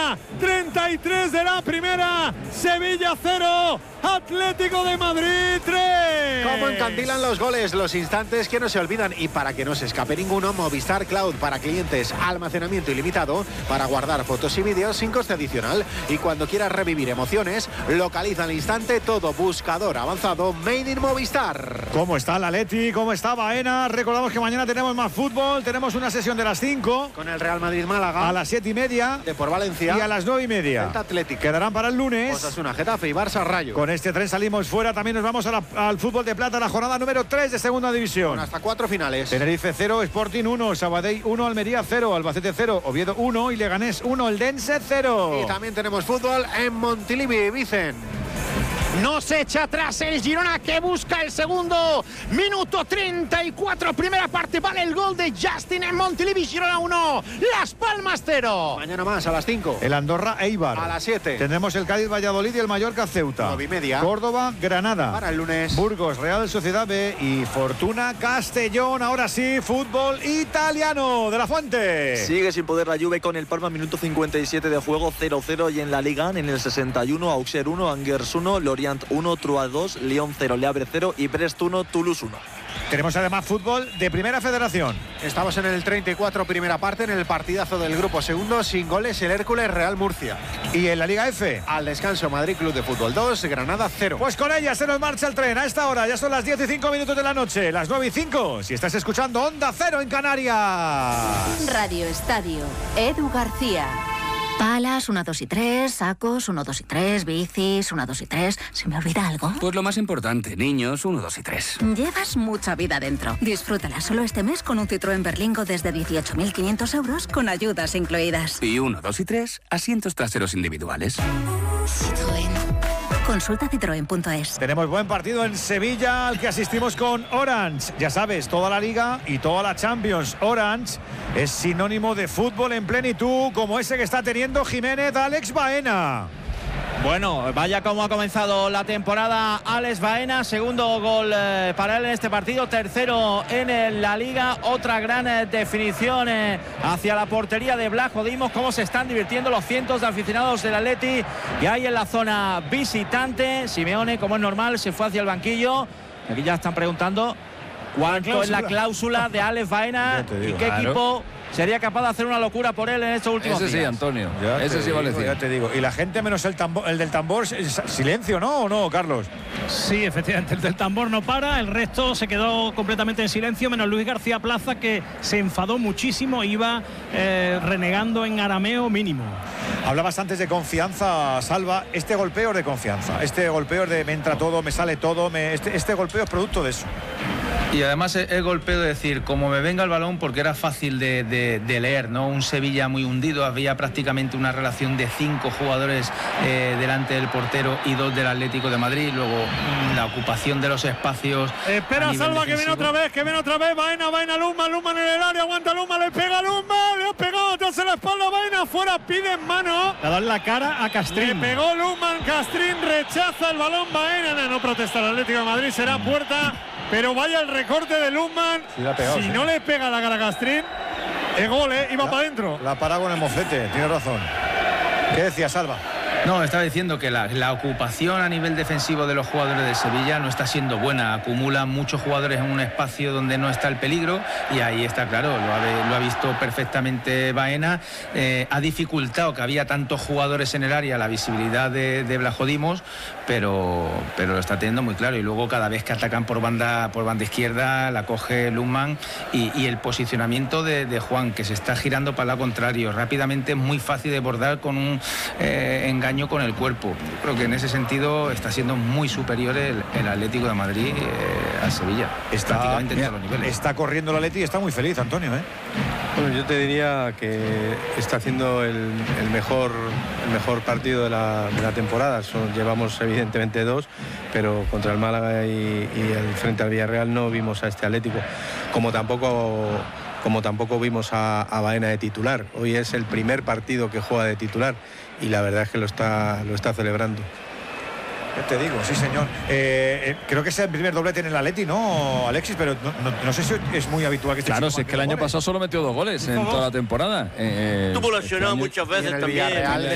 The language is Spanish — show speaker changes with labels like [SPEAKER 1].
[SPEAKER 1] Málaga, 33 de la primera, Sevilla 0, Atlético de Madrid 3.
[SPEAKER 2] Cómo encandilan los goles, los instantes que no se olvidan, y para que no se escape ninguno, Movistar Cloud para clientes, almacenamiento ilimitado para guardar fotos y vídeos sin coste adicional, y cuando quieras revivir emociones, localiza al instante todo, buscador avanzado Made in Movistar.
[SPEAKER 1] ¿Cómo está el Atleti? ¿Cómo está Baena? Recordamos que mañana tenemos más fútbol, tenemos una sesión de las 5
[SPEAKER 2] con el Real Madrid Málaga
[SPEAKER 1] a las 7:30
[SPEAKER 2] de por Valencia
[SPEAKER 1] y a las 9:30
[SPEAKER 2] Celta Atlético.
[SPEAKER 1] Quedarán para el lunes
[SPEAKER 2] Osasuna, Getafe y Barça Rayo.
[SPEAKER 1] Con este tren salimos fuera, también nos vamos al fútbol de plata, la jornada número 3 de segunda división.
[SPEAKER 2] Con hasta 4 finales.
[SPEAKER 1] Tenerife 0, Sporting 1, Sabadell 1, Almería 0, Albacete 0, Oviedo 1 y Leganés 1, Eldense 0.
[SPEAKER 2] Y también tenemos fútbol en Montilivi, Vicen.
[SPEAKER 3] No se echa atrás el Girona, que busca el segundo. Minuto 34, primera parte, vale el gol de Justin en Montilivi. Girona 1, Las Palmas 0.
[SPEAKER 2] Mañana más a las 5.
[SPEAKER 1] El Andorra Eibar.
[SPEAKER 2] A las 7.
[SPEAKER 1] Tendremos el Cádiz Valladolid y el Mallorca Ceuta.
[SPEAKER 2] 9:30.
[SPEAKER 1] Córdoba Granada.
[SPEAKER 2] Para el lunes.
[SPEAKER 1] Burgos Real Sociedad B y Fortuna Castellón. Ahora sí, fútbol italiano. De la Fuente.
[SPEAKER 4] Sigue sin poder la Juve con el Parma, minuto 57 de juego, 0-0, y en la Liga en el 61, Auxerre 1, Angers 1, Lorient 1, Troyes 2, Lyon 0, Le Havre 0 y Brest 1, Toulouse 1.
[SPEAKER 1] Tenemos además fútbol de Primera Federación.
[SPEAKER 2] Estamos en el 34, primera parte, en el partidazo del grupo segundo, sin goles, el Hércules Real Murcia.
[SPEAKER 1] Y en la Liga F,
[SPEAKER 2] al descanso, Madrid Club de Fútbol 2, Granada 0.
[SPEAKER 1] Pues con ella se nos marcha el tren. A esta hora ya son las 10:05 de la noche, las 9:05. Si estás escuchando Onda Cero en Canarias.
[SPEAKER 5] Radio Estadio, Edu García.
[SPEAKER 6] Palas, 1, 2 y 3, sacos, 1, 2 y 3, bicis, 1, 2 y 3. ¿Se me olvida algo?
[SPEAKER 7] Pues lo más importante, niños, 1, 2 y 3.
[SPEAKER 6] Llevas mucha vida dentro. Disfrútala solo este mes con un Citroën Berlingo desde 18.500 euros con ayudas incluidas.
[SPEAKER 7] Y 1, 2 y 3, asientos traseros individuales.
[SPEAKER 6] Citroën. Consulta citroen.es.
[SPEAKER 1] Tenemos buen partido en Sevilla al que asistimos con Orange. Ya sabes, toda la Liga y toda la Champions. Orange es sinónimo de fútbol en plenitud, como ese que está teniendo Jiménez. Alex Baena.
[SPEAKER 3] Bueno, vaya como ha comenzado la temporada Alex Baena, segundo gol para él en este partido, tercero en la Liga, otra gran definición hacia la portería de Blajo. Dimos cómo se están divirtiendo los cientos de aficionados del Atleti, y ahí en la zona visitante, Simeone, como es normal, se fue hacia el banquillo. Aquí ya están preguntando cuánto es la cláusula de Alex Baena y qué equipo sería capaz de hacer una locura por él en estos últimos días.
[SPEAKER 8] Ese sí, Antonio. Ese sí vale.
[SPEAKER 1] Ya te digo. Y la gente menos el del tambor, silencio, ¿no? ¿O no, Carlos?
[SPEAKER 9] Sí, efectivamente, el del tambor no para. El resto se quedó completamente en silencio, menos Luis García Plaza, que se enfadó muchísimo. Iba renegando en arameo mínimo.
[SPEAKER 1] Hablabas antes de confianza, Salva. Este golpeo es de confianza. Este golpeo es de me entra todo, me sale todo. Este golpeo es producto de eso.
[SPEAKER 10] Y además el golpeo de decir, como me venga el balón, porque era fácil de leer, ¿no? Un Sevilla muy hundido, había prácticamente una relación de 5 jugadores delante del portero y 2 del Atlético de Madrid. Luego la ocupación de los espacios.
[SPEAKER 1] Espera, Salva, defensivo. que viene otra vez, Baena, Luma en el área, aguanta Luma, le pega Luma, le ha pegado atrás en la espalda, Baena, fuera, pide en mano.
[SPEAKER 9] Le da la cara a Castrín.
[SPEAKER 1] Le pegó Luma, Castrín rechaza el balón, Baena, no protesta el Atlético de Madrid, será puerta. Pero vaya el recorte de Lundman. Sí, si no le pega la cara a Castrín, es gol, iba para adentro. La parado con el moflete, tiene razón. ¿Qué decía, Salva?
[SPEAKER 10] No, estaba diciendo que la ocupación a nivel defensivo de los jugadores de Sevilla no está siendo buena. Acumulan muchos jugadores en un espacio donde no está el peligro, y ahí está claro, lo ha visto perfectamente Baena. Ha dificultado que había tantos jugadores en el área la visibilidad de Blajo Dimos, pero lo está teniendo muy claro. Y luego cada vez que atacan por banda izquierda la coge Lundman, y el posicionamiento de Juan, que se está girando para el lado contrario rápidamente, es muy fácil de bordar con un engaño con el cuerpo. Yo creo que en ese sentido está siendo muy superior el Atlético de Madrid al Sevilla, prácticamente en todos los niveles.
[SPEAKER 1] Está corriendo el Atleti y está muy feliz, Antonio,
[SPEAKER 11] Bueno, yo te diría que está haciendo el mejor partido de la temporada. Llevamos evidentemente 2, pero contra el Málaga y el frente al Villarreal no vimos a este Atlético, como tampoco vimos a Baena de titular. Hoy es el primer partido que juega de titular, y la verdad es que lo está celebrando.
[SPEAKER 1] Te digo, sí, señor. Creo que es el primer doblete en el Atleti, ¿no, Alexis? Pero no sé si es muy habitual que esté.
[SPEAKER 8] Claro, si es que el año pasado solo metió 2 goles en toda la temporada.
[SPEAKER 12] Estuvo lesionado muchas veces también.